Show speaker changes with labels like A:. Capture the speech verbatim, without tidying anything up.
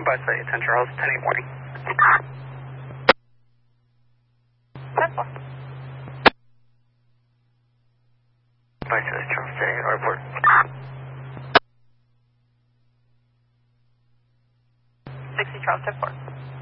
A: Bus ten Charles, ten eight morning.
B: ten four.
A: Bus Charles, ten eight airport.
B: sixty Charles, ten four.